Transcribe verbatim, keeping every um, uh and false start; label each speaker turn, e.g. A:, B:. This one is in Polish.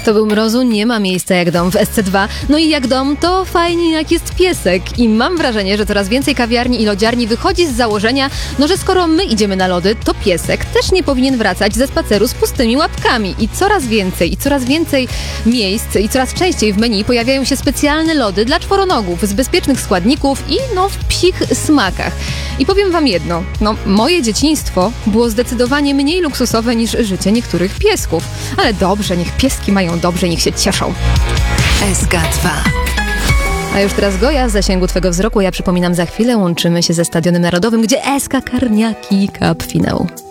A: To był Mrozu, nie ma miejsca jak dom w S C dwa. No i jak dom, to fajnie jak jest piesek. I mam wrażenie, że coraz więcej kawiarni i lodziarni wychodzi z założenia, no że skoro my idziemy na lody, to piesek też nie powinien wracać ze spaceru z pustymi łapkami. I coraz więcej, i coraz więcej miejsc, i coraz częściej w menu pojawiają się specjalne lody dla czworonogów z bezpiecznych składników i no w psich smakach. I powiem wam jedno, no moje dzieciństwo było zdecydowanie mniej luksusowe niż życie niektórych piesków. Ale dobrze, niech pieski mają dobrze, niech się cieszą.
B: S K dwa.
A: A już teraz Goja w zasięgu twego wzroku. Ja przypominam, za chwilę łączymy się ze Stadionem Narodowym, gdzie S K Karniaki Cup finał.